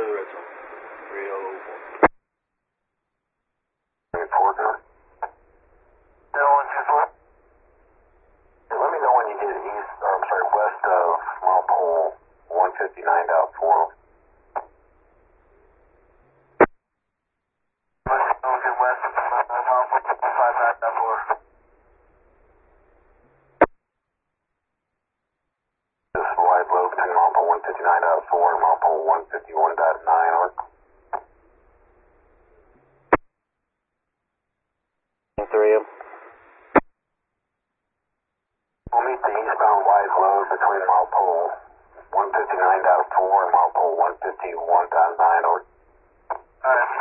to the red zone. 304. Let me know when you get west of mile pole 159.4. This wide low between mile pole 159.4 and mile pole 151.9 or 3M. we'll meet the eastbound wide load between mile pole 159.4 and mile pole 151.9 or Alright.